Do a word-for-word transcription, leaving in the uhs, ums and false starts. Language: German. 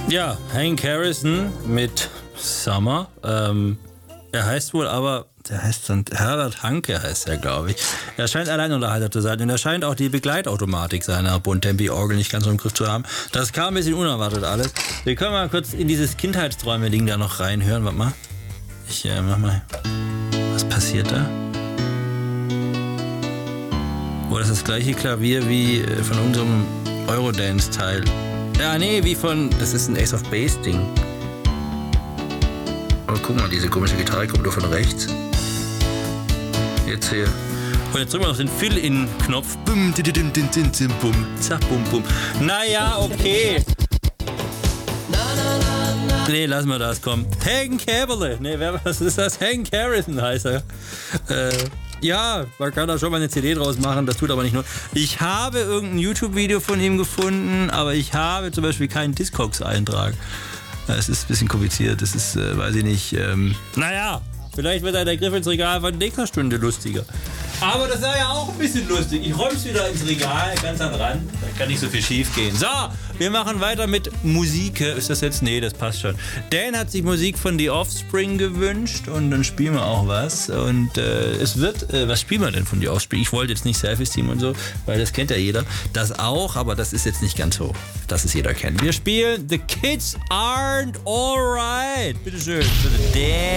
Ja, Hank Harrison mit Summer. Ähm, er heißt wohl aber, der heißt dann Herbert Hanke heißt er, glaube ich. Er scheint Alleinunterhalter zu sein und er scheint auch die Begleitautomatik seiner Bontempi-Orgel nicht ganz so im Griff zu haben. Das kam ein bisschen unerwartet alles. Wir können mal kurz in dieses Kindheitsträume-Ding da noch reinhören. Warte mal. Ich äh, mach mal. Was passiert da? Oh, das ist das gleiche Klavier wie äh, von unserem Eurodance-Teil. Ja, nee, wie von... Das ist ein Ace of Base-Ding. Aber guck mal, diese komische Gitarre kommt nur von rechts. Jetzt hier. Und jetzt drücken wir noch den Fill-In-Knopf. Bum, bum, zack, bum, bum. Naja, okay. Nee, lassen wir das, komm. Hank Caberle. Nee, wer, was ist das? Hank Harrison heißt er. Äh... Ja, man kann da schon mal eine C D draus machen, das tut aber nicht nur. Ich habe irgendein YouTube-Video von ihm gefunden, aber ich habe zum Beispiel keinen Discogs-Eintrag. Es ist ein bisschen kompliziert, das ist, äh, weiß ich nicht, ähm, naja, vielleicht wird der Griff ins Regal von nächster Stunde lustiger. Aber das war ja auch ein bisschen lustig. Ich räum's wieder ins Regal, ganz an den Rand. Da kann nicht so viel schief gehen. So, wir machen weiter mit Musik. Ist das jetzt? Nee, das passt schon. Dan hat sich Musik von The Offspring gewünscht und dann spielen wir auch was. Und äh, es wird, äh, was spielen wir denn von The Offspring? Ich wollte jetzt nicht Self-Esteem und so, weil das kennt ja jeder. Das auch, aber das ist jetzt nicht ganz so, dass es jeder kennt. Wir spielen The Kids Aren't Alright. Bitteschön. Für Dan.